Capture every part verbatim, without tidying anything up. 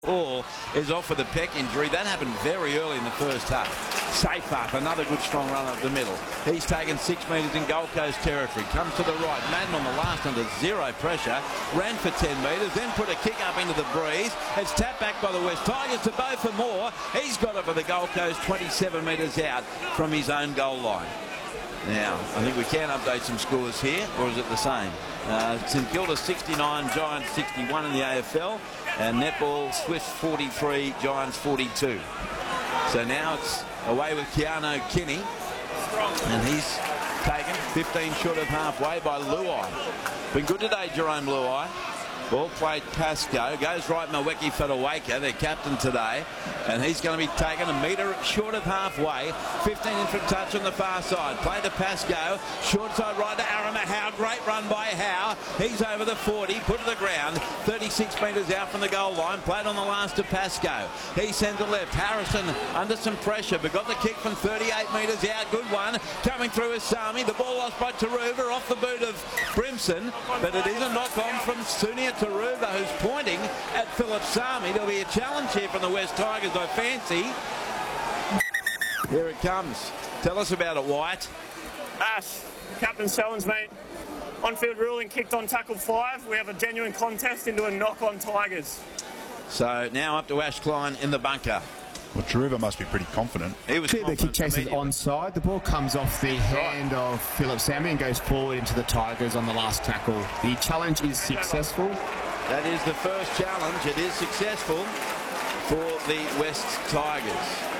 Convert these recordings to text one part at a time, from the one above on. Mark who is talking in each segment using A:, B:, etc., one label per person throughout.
A: All is off with a pec injury. That happened very early in the first half. Seyfarth, another good strong run up the middle. He's taken six metres in Gold Coast territory. Comes to the right. Madden on the last under zero pressure. Ran for ten metres, then put a kick up into the breeze. It's tapped back by the West Tigers to Beau Fermor. He's got it for the Gold Coast, twenty-seven metres out from his own goal line. Now, I think we can update some scores here, or is it the same? Uh, St Kilda sixty-nine, Giants sixty-one in the A F L, and netball Swifts forty-three, Giants forty-two. So now it's away with Keano Kinney, and he's taken fifteen short of halfway by Luai. Been good today, Jerome Luai. Ball played Pascoe, goes right Mweki Fedawaka, their captain today, and he's going to be taken a metre short of halfway. fifteen in from touch on the far side. Play to Pascoe, short side right to Arima Howe. Great run by Howe. He's over the forty, put to the ground, thirty-six metres out from the goal line. Played on the last to Pascoe. He sends it left. Harrison under some pressure, but got the kick from thirty-eight metres out. Good one. Coming through is Sami. The ball lost by Taruva off the boot of Brimson, but it is a knock on from Sunia Taruva, who's pointing at Philip Sami. There'll be a challenge here from the West Tigers, I fancy. Here it comes. Tell us about it, White.
B: Ash, Captain Sellens, mate. On-field ruling kicked on tackle five. We have a genuine contest into a knock on Tigers.
A: So now up to Ash Klein in the bunker.
C: Well, Taruva must be pretty confident.
A: He was
D: The kick chases onside. The ball comes off the hand of Philip Sami and goes forward into the Tigers on the last tackle. The challenge is successful.
A: That is the first challenge. It is successful for the West Tigers.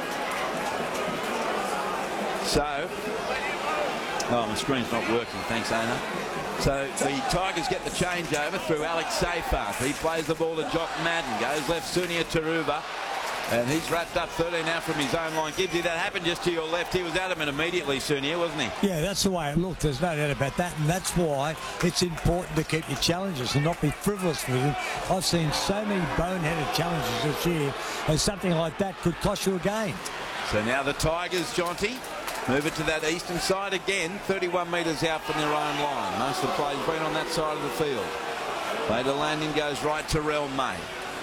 A: So, oh, my screen's not working. Thanks, Ana. So the Tigers get the change over through Alex Seyfarth. He plays the ball to Jock Madden. Goes left, Sunia Taruva. And he's wrapped up thirteen out from his own line. Gibbsy, that happened just to your left. He was adamant immediately, Sunia, wasn't he?
E: Yeah, that's the way it looked. There's no doubt about that. And that's why it's important to keep your challenges and not be frivolous with them. I've seen so many boneheaded challenges this year, and something like that could cost you a game.
A: So now the Tigers, Jonty, move it to that eastern side again, thirty-one metres out from their own line. Most of the play's been on that side of the field. Play to landing goes right to Rel May.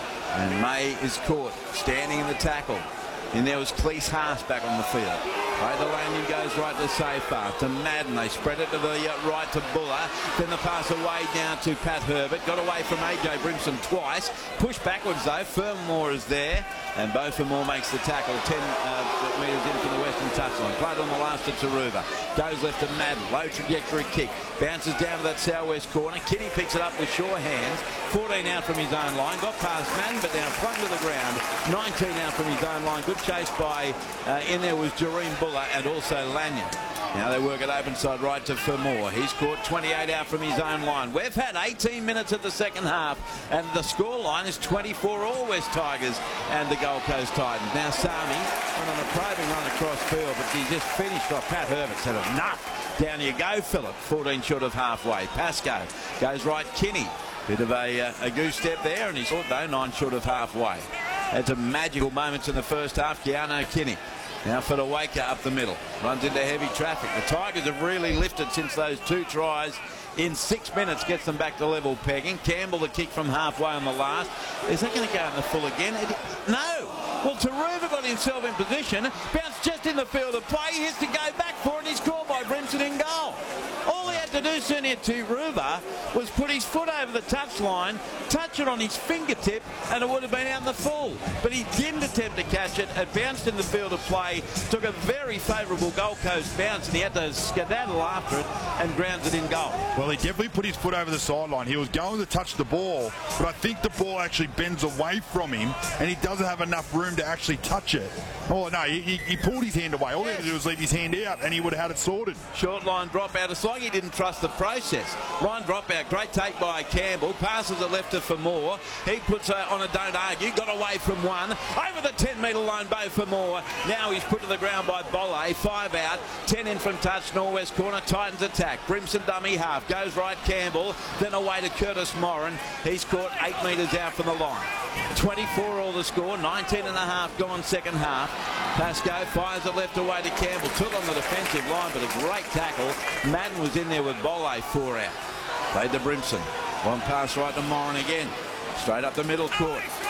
A: And May is caught, standing in the tackle. And there was Cleese Haas back on the field. Play the landing goes right to Seyfarth, to Madden. They spread it to the uh, right to Buller. Then the pass away down to Pat Herbert. Got away from A J Brimson twice. Pushed backwards though. Fermor is there. And Beau Fermor makes the tackle. ten uh, metres in from the western touchline. Played on the last to Taruva. Goes left to Madden. Low trajectory kick. Bounces down to that southwest corner. Kinney picks it up with sure hands. fourteen out from his own line. Got past Madden, but now flung to the ground. nineteen out from his own line. Good chase by, uh, in there was Jareen Buller and also Lanyon. Now they work it open side right to Fermor. He's caught twenty-eight out from his own line. We've had eighteen minutes of the second half, and the score line is twenty-four all West Tigers and the Gold Coast Titans. Now Sami went on a probing run across field, but he just finished off. Pat Herbert said enough. Down you go, Philip. fourteen short of halfway. Pascoe goes right. Kinney. Bit of a, uh, a goose step there, and he's caught though nine short of halfway. Had some magical moments in the first half. Keano Kinney. Now for the Waker up the middle. Runs into heavy traffic. The Tigers have really lifted since those two tries in six minutes. Gets them back to level pegging. Campbell the kick from halfway on the last. Is that going to go in the full again? It, no. Well, Taruva got himself in position. Bounced just in the field of play. He has to go back for it. He's caught by Brimson in goal. All he had to do, Sunia Taruva, was put his foot over the touchline, touch it on his fingertip, and it would have been out in the full. But he didn't attempt to catch it. It bounced in the field of play, took a very favourable Gold Coast bounce, and he had to skedaddle after it and grounds it in goal.
C: Well, he definitely put his foot over the sideline. He was going to touch the ball, but I think the ball actually bends away from him, and he doesn't have enough room to actually touch it. Oh, no, he, he pulled his hand away. All he had to do was leave his hand out, and he would have had it sorted.
A: Short line drop out. It's like he didn't trust the process. Line drop out. Great take by Campbell. Passes it left to Fermor. He puts uh, on a don't argue. Got away from one. Over the ten metre line, Beau Fermor. Now he's put to the ground by Bolle. Five out. ten in from touch. Norwest corner. Titans attack. Brimson dummy half. Goes right Campbell. Then away to Curtis Moran. He's caught eight metres out from the line. twenty-four all the score. nineteen and a half gone second half. Pascoe fires it left away to Campbell. Took on the defensive line, but a great tackle. Madden was in there with Bolle. Four out. Played to Brimson. One pass right to Moran again. Straight up the middle court.